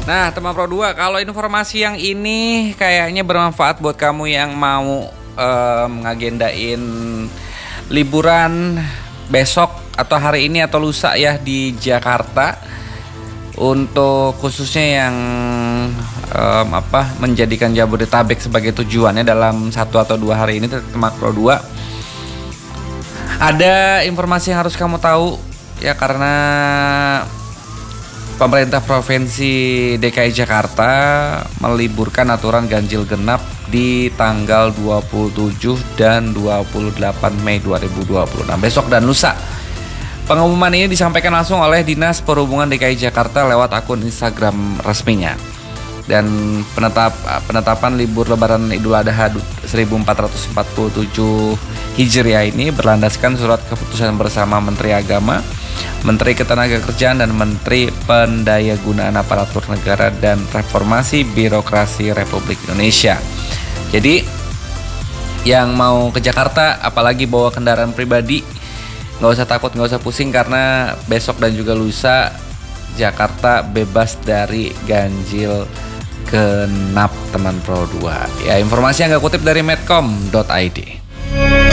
Nah, teman Pro 2, kalau informasi yang ini kayaknya bermanfaat buat kamu yang mau ngagendain liburan besok atau hari ini atau lusa ya di Jakarta. Untuk khususnya yang menjadikan Jabodetabek sebagai tujuannya dalam 1 atau 2 hari ini, teman Pro 2. Ada informasi yang harus kamu tahu ya, karena pemerintah Provinsi DKI Jakarta meliburkan aturan ganjil genap di tanggal 27 dan 28 Mei 2020. Nah, besok dan lusa. Pengumuman ini disampaikan langsung oleh Dinas Perhubungan DKI Jakarta lewat akun Instagram resminya. Dan penetapan libur Lebaran Idul Adha 1447 Hijriah ini berlandaskan surat keputusan bersama Menteri Agama, Menteri Ketenagakerjaan, dan Menteri Pendayagunaan Aparatur Negara dan Reformasi Birokrasi Republik Indonesia. Jadi yang mau ke Jakarta, apalagi bawa kendaraan pribadi, nggak usah takut, nggak usah pusing, karena besok dan juga lusa Jakarta bebas dari ganjil genap, teman Pro 2. Ya, informasi yang nggak kutip dari medcom.id.